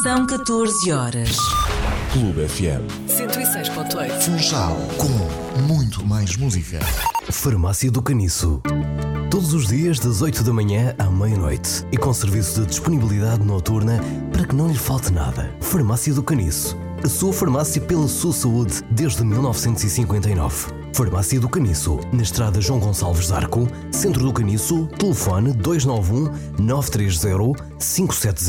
São 14 horas. Clube FM 106.8. Funchal, com muito mais música. Farmácia do Caniço. Todos os dias das 8 da manhã à meia-noite e com serviço de disponibilidade noturna para que não lhe falte nada. Farmácia do Caniço. A sua farmácia pela sua saúde desde 1959. Farmácia do Caniço, na estrada João Gonçalves d'Arco, centro do Caniço, telefone 291 930 570.